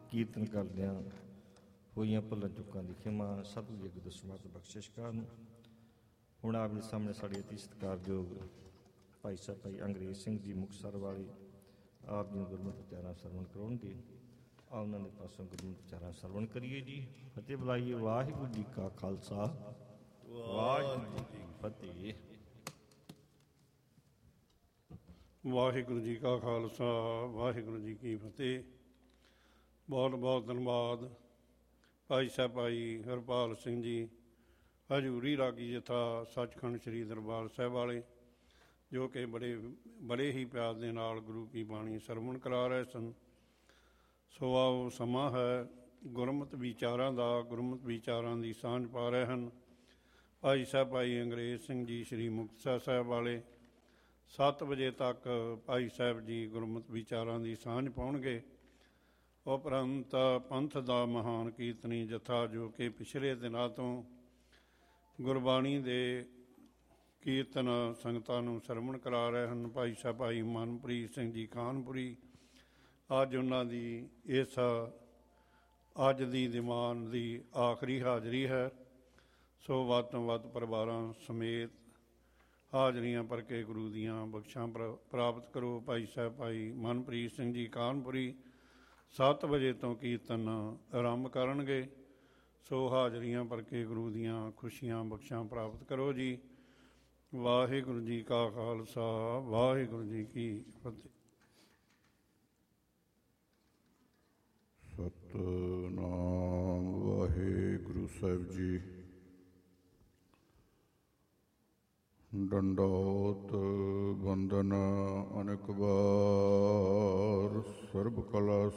ਕੀਰਤਨ ਕਰਦਿਆਂ ਹੋਈਆਂ ਭੁੱਲਾਂ ਚੁੱਕਾਂ ਦੀ ਖਿਮਾ, ਸਤਿਗੁਰੂ ਜੀ ਅੱਗੇ ਤੋਂ ਸਮਰਥ ਬਖਸ਼ਿਸ਼ ਕਰਨ। ਹੁਣ ਆਪ ਦੇ ਸਾਹਮਣੇ ਸਾਡੇ ਅਤੀ ਸਤਿਕਾਰਯੋਗ ਭਾਈ ਸਾਹਿਬ ਭਾਈ ਅੰਗਰੇਜ਼ ਸਿੰਘ ਜੀ ਮੁਕਤਸਰ ਵਾਲੇ ਆਪ ਜੀ ਨੂੰ ਗੁਰਮਤਿ ਵਿਚਾਰਾਂ ਸਰਵਣ ਕਰਾਉਣਗੇ। ਆ ਉਹਨਾਂ ਦੇ ਪਾਸੋਂ ਗੁਰਮਤਿ ਵਿਚਾਰਾਂ ਸਰਵਣ ਕਰੀਏ ਜੀ। ਫਤਿਹ ਬੁਲਾਈਏ। ਵਾਹਿਗੁਰੂ ਜੀ ਕਾ ਖਾਲਸਾ, ਵਾਹਿਗੁਰੂ ਜੀ ਕੀ ਫਤਿਹ। ਵਾਹਿਗੁਰੂ ਜੀ ਕਾ ਖਾਲਸਾ, ਵਾਹਿਗੁਰੂ ਜੀ ਕੀ ਫਤਿਹ। ਬਹੁਤ ਬਹੁਤ ਧੰਨਵਾਦ ਭਾਈ ਸਾਹਿਬ ਭਾਈ ਹਰਪਾਲ ਸਿੰਘ ਜੀ, ਹਜ਼ੂਰੀ ਰਾਗੀ ਜਥਾ ਸੱਚਖੰਡ ਸ੍ਰੀ ਦਰਬਾਰ ਸਾਹਿਬ ਵਾਲੇ, ਜੋ ਕਿ ਬੜੇ ਹੀ ਪਿਆਰ ਦੇ ਨਾਲ ਗੁਰੂ ਕੀ ਬਾਣੀ ਸਰਵਣ ਕਰਾ ਰਹੇ ਸਨ। ਸੋ ਆਓ ਸਮਾਂ ਹੈ ਗੁਰਮਤਿ ਵਿਚਾਰਾਂ ਦਾ, ਗੁਰਮਤਿ ਵਿਚਾਰਾਂ ਦੀ ਸਾਂਝ ਪਾ ਰਹੇ ਹਨ ਭਾਈ ਸਾਹਿਬ ਭਾਈ ਅੰਗਰੇਜ਼ ਸਿੰਘ ਜੀ ਸ੍ਰੀ ਮੁਕਤਸਰ ਸਾਹਿਬ ਵਾਲੇ। 7 ਵਜੇ ਤੱਕ ਭਾਈ ਸਾਹਿਬ ਜੀ ਗੁਰਮਤਿ ਵਿਚਾਰਾਂ ਦੀ ਸਾਂਝ ਪਾਉਣਗੇ। ਉਪਰੰਤ ਪੰਥ ਦਾ ਮਹਾਨ ਕੀਰਤਨੀ ਜਥਾ, ਜੋ ਕਿ ਪਿਛਲੇ ਦਿਨਾਂ ਤੋਂ ਗੁਰਬਾਣੀ ਦੇ ਕੀਰਤਨ ਸੰਗਤਾਂ ਨੂੰ ਸਰਵਣ ਕਰਾ ਰਹੇ ਹਨ, ਭਾਈ ਸਾਹਿਬ ਭਾਈ ਮਨਪ੍ਰੀਤ ਸਿੰਘ ਜੀ ਖਾਨਪੁਰੀ। ਅੱਜ ਉਹਨਾਂ ਦੀ ਇਸ ਅੱਜ ਦੀ ਦੀਵਾਨ ਦੀ ਆਖਰੀ ਹਾਜ਼ਰੀ ਹੈ। ਸੋ ਵੱਧ ਤੋਂ ਵੱਧ ਪਰਿਵਾਰਾਂ ਸਮੇਤ ਹਾਜ਼ਰੀਆਂ ਭਰ ਕੇ ਗੁਰੂ ਦੀਆਂ ਬਖਸ਼ਾਂ ਪ੍ਰਾਪਤ ਕਰੋ। ਭਾਈ ਸਾਹਿਬ ਭਾਈ ਮਨਪ੍ਰੀਤ ਸਿੰਘ ਜੀ ਖਾਨਪੁਰੀ 7 ਵਜੇ ਤੋਂ ਕੀਰਤਨ ਆਰੰਭ ਕਰਨਗੇ। ਸੋ ਹਾਜ਼ਰੀਆਂ ਭਰ ਕੇ ਗੁਰੂ ਦੀਆਂ ਖੁਸ਼ੀਆਂ ਬਖਸ਼ਾਂ ਪ੍ਰਾਪਤ ਕਰੋ ਜੀ। ਵਾਹਿਗੁਰੂ ਜੀ ਕਾ ਖਾਲਸਾ, ਵਾਹਿਗੁਰੂ ਜੀ ਕੀ ਫਤਿਹ। ਸਤਿਨਾਮ ਵਾਹਿਗੁਰੂ ਸਾਹਿਬ ਜੀ। ਡੰਡੋਤ ਬੰਦਨ ਅਨੇਕ ਵਾਰ, ਸਰਬ ਕਲਾ